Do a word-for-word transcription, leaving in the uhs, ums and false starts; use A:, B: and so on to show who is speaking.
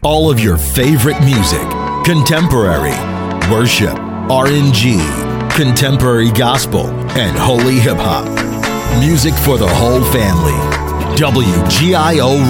A: All of your favorite music, contemporary, worship, R and G, contemporary gospel, and holy hip hop. Music for the whole family. W G I O